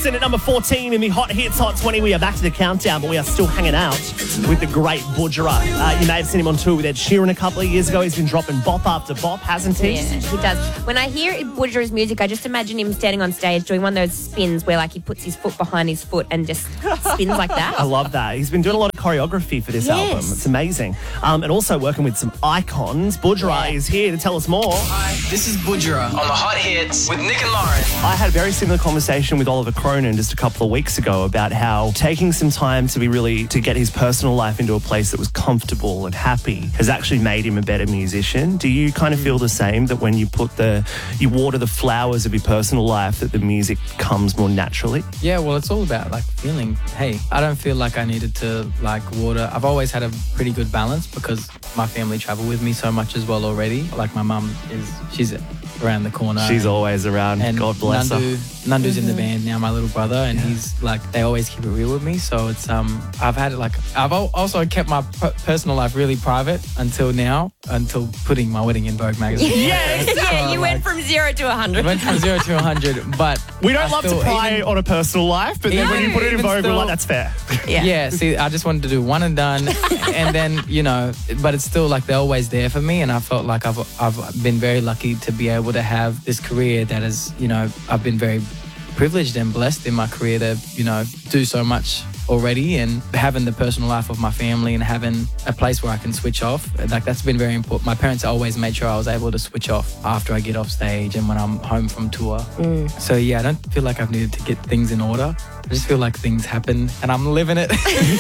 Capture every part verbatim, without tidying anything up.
Jackson at number fourteen in the Hot Hits Hot twenty. We are back to the countdown, but we are still hanging out with the great Budjerah. Uh, you may have seen him on tour with Ed Sheeran a couple of years ago. He's been dropping bop after bop, hasn't he? Yeah, he does. When I hear Budjerah's music, I just imagine him standing on stage doing one of those spins where like he puts his foot behind his foot and just spins like that. I love that. He's been doing a lot of choreography for this Yes. album. It's amazing. Um, and also working with some icons. Budjerah Yeah. is here to tell us more. Hi, this is Budjerah on the Hot Hits with Nick and Lauren. I had a very similar conversation with Oliver Cronin just a couple of weeks ago about how taking some time to be really, to get his personal life into a place that was comfortable and happy has actually made him a better musician. Do you kind of feel the same, that when you put the, you water the flowers of your personal life, that the music comes more naturally? Yeah, well, it's all about like feeling, hey, I don't feel like I needed to like water. I've always had a pretty good balance because my family travel with me so much as well already. Like my mum is, she's around the corner. She's always around. And God bless Nandu, her. Nandu's in the band now, my little brother, and yeah. he's like, they always keep it real with me. So it's, um, I've had it like, I've also kept my p- personal life really private until now, until putting my wedding in Vogue magazine. Yes, so, yeah, you like, went from zero to a hundred. Went from zero to a hundred, but we don't I love still, to pry even, on a personal life, but then even, when you put it in Vogue, still, we're like, that's fair. Yeah. yeah, see, I just wanted to do one and done, and then, you know, but it's still like they're always there for me, and I felt like I've I've been very lucky to be able to have this career that is, you know, I've been very privileged and blessed in my career to, you know, do so much already, and having the personal life of my family and having a place where I can switch off, like that's been very important. My parents always made sure I was able to switch off after I get off stage and when I'm home from tour. Mm. So yeah, I don't feel like I've needed to get things in order. I just feel like things happen and I'm living it.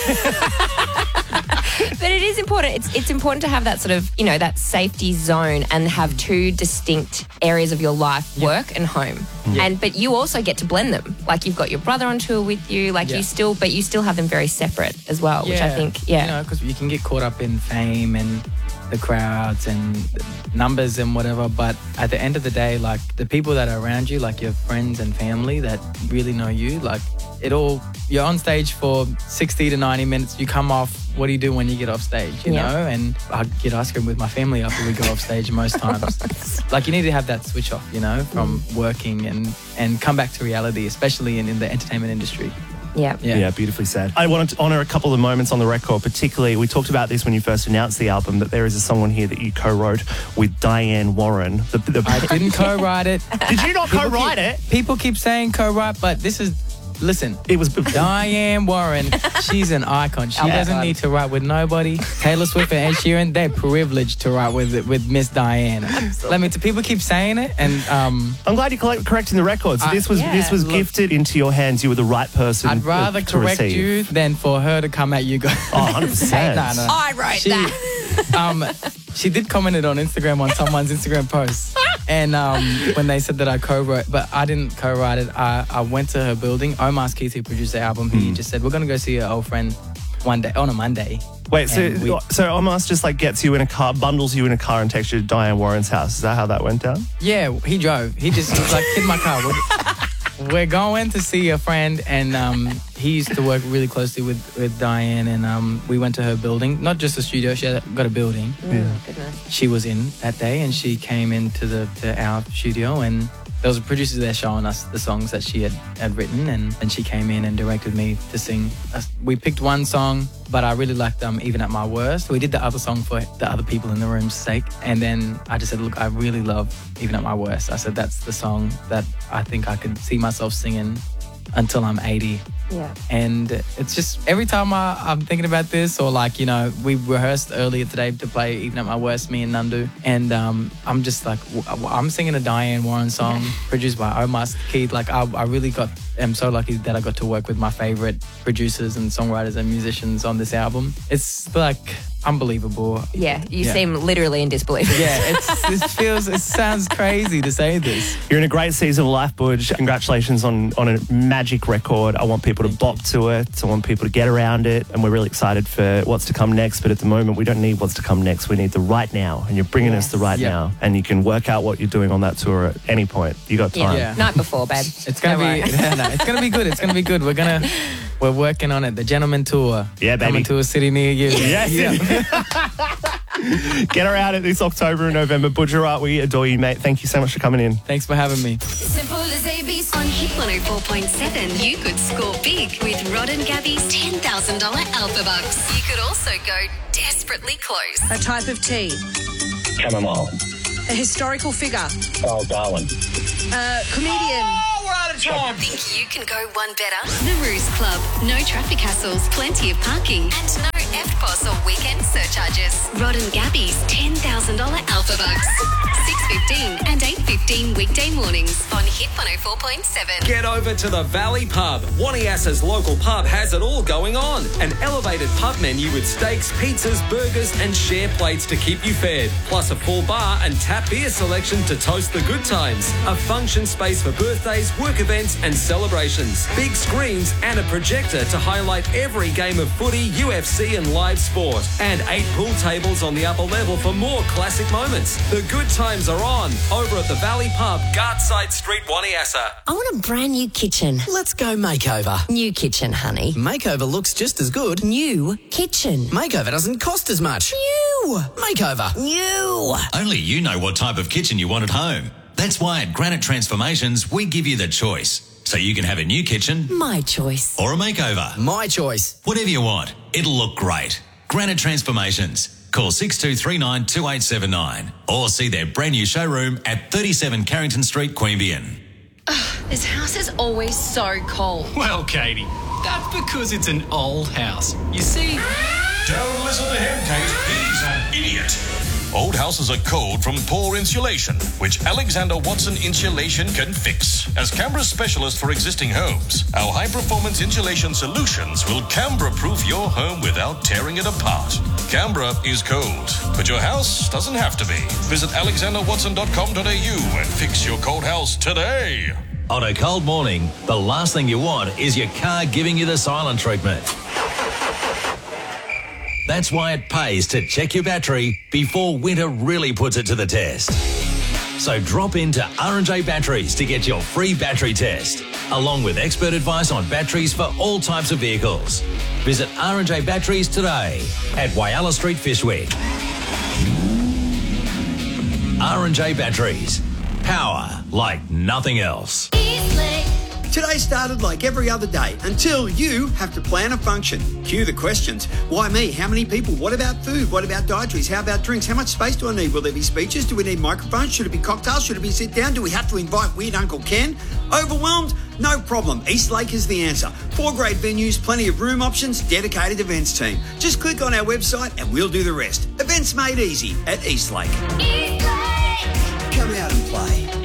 But it is important. It's it's important to have that sort of, you know, that safety zone and have two distinct areas of your life, Yeah. work and home. Yeah. And but you also get to blend them. Like you've got your brother on tour with you. Like Yeah. you still, but you still have them very separate as well, which I think, yeah. You know, because you can get caught up in fame and the crowds and numbers and whatever, but at the end of the day, like the people that are around you, like your friends and family that really know you, like it all, you're on stage for sixty to ninety minutes, you come off, what do you do when you get off stage, you Yeah. know? And I get ice cream with my family after we go off stage most times. Like you need to have that switch off, you know, from Mm. working and, and come back to reality, especially in, in the entertainment industry. Yeah. Yeah. Yeah, beautifully said. I wanted to honour a couple of moments on the record, particularly, we talked about this when you first announced the album, that there is a song on here that you co-wrote with Diane Warren. The, the, I didn't co-write it. Did you not People co-write keep- it? People keep saying co-write, but this is, listen, It was... Diane Warren, she's an icon. She Yeah. doesn't need to write with nobody. Taylor Swift and Ed Sheeran, they're privileged to write with with Miss Diane. Let me, people keep saying it, and um, I'm glad you're collect- correcting the record. So I- this was yeah. this was Look, gifted into your hands. You were the right person I'd rather uh, to correct receive. you than for her to come at you guys. Oh, one hundred percent. No, no. I wrote She, that. um, she did comment it on Instagram on someone's Instagram post. And um, when they said that I co-wrote, but I didn't co-write it, I, I went to her building. Omar's Keith, who produced the album, he just said, we're going to go see your old friend one day, on a Monday. Wait, so And we- so Omas just like gets you in a car, bundles you in a car and takes you to Diane Warren's house. Is that how that went down? Yeah, he drove. He just was like, in my car. We're, we're going to see a friend, and um, he used to work really closely with, with Diane, and um, we went to her building. Not just a studio, she had got a building. Oh, goodness. She was in that day, and she came into the to our studio, and there was a producer there showing us the songs that she had, had written, and, and she came in and directed me to sing. We picked one song, but I really liked um, Even at My Worst. We did the other song for the other people in the room's sake, and then I just said, look, I really love Even at My Worst. I said, that's the song that I think I could see myself singing until I'm eighty. Yeah. And it's just every time I, I'm thinking about this, or like, you know, we rehearsed earlier today to play Even at My Worst, me and Nandu, and um, I'm just like, w- I'm singing a Diane Warren song produced by Omar Keith. Like I, I really got, am so lucky that I got to work with my favorite producers and songwriters and musicians on this album. It's like unbelievable. Yeah, you Yeah. seem literally in disbelief. Yeah, it's, it feels, it sounds crazy to say this. You're in a great season of life, Budge. Congratulations on, on a magic record. I want people to bop to it. I want people to get around it. And we're really excited for what's to come next. But at the moment, we don't need what's to come next. We need the right now. And you're bringing us the right Yeah. now. And you can work out what you're doing on that tour at any point. You got time. Yeah. Yeah. Night before, babe. It's gonna Don't be, worry. yeah, no, it's gonna be good. It's gonna be good. We're gonna, we're working on it. The Gentleman Tour. Yeah, baby. Coming to a city near you. Yes. Get her out at this October and November. Budgerat, we adore you, mate. Thank you so much for coming in. Thanks for having me. Simple as A B C. On Hit one oh four point seven, you could score big with Rod and Gabby's ten thousand dollars Alpha Bucks. You could also go desperately close. A type of tea. Chamomile. A historical figure. Oh, Darwin. A comedian. Oh, we're out of time. Think you can go one better? The Ruse Club. No traffic hassles, plenty of parking, and no F P O S or weekend surcharges. Rod and Gabby's ten thousand dollars Alpha Bucks. six fifteen and eight fifteen weekday mornings on Hit one oh four point seven. Get over to the Valley Pub. Waniasa's local pub has it all going on. An elevated pub menu with steaks, pizzas, burgers and share plates to keep you fed. Plus a full bar and tap beer selection to toast the good times. A function space for birthdays, work events and celebrations. Big screens and a projector to highlight every game of footy, U F C and live sport. And eight pool tables on the upper level for more classic moments. The good times are on over at the Valley Pub, Gartside Street, Waniasa. I want a brand new kitchen. Let's go makeover. New kitchen, honey. Makeover looks just as good. New kitchen. Makeover doesn't cost as much. New. Makeover. New. Only you know what type of kitchen you want at home. That's why at Granite Transformations, we give you the choice. So you can have a new kitchen. My choice. Or a makeover. My choice. Whatever you want. It'll look great. Granite Transformations. Call six two three nine, two eight seven nine or see their brand new showroom at thirty-seven Carrington Street, Queanbeyan. This house is always so cold. Well, Katie, that's because it's an old house. You see... Don't listen to him, Kate. He's an idiot. Old houses are cold from poor insulation, which Alexander Watson Insulation can fix. As Canberra's specialist for existing homes, our high-performance insulation solutions will Canberra-proof your home without tearing it apart. Canberra is cold, but your house doesn't have to be. Visit alexander watson dot com dot a u and fix your cold house today. On a cold morning, the last thing you want is your car giving you the silent treatment. That's why it pays to check your battery before winter really puts it to the test. So drop into R and J Batteries to get your free battery test, along with expert advice on batteries for all types of vehicles. Visit R and J Batteries today at Whyalla Street, Fishwick. R and J Batteries. Power like nothing else. Today started like every other day until you have to plan a function. Cue the questions. Why me? How many people? What about food? What about dietaries? How about drinks? How much space do I need? Will there be speeches? Do we need microphones? Should it be cocktails? Should it be sit down? Do we have to invite Weird Uncle Ken? Overwhelmed? No problem. Eastlake is the answer. Four great venues, plenty of room options, dedicated events team. Just click on our website and we'll do the rest. Events made easy at Eastlake. Eastlake! Come out and play.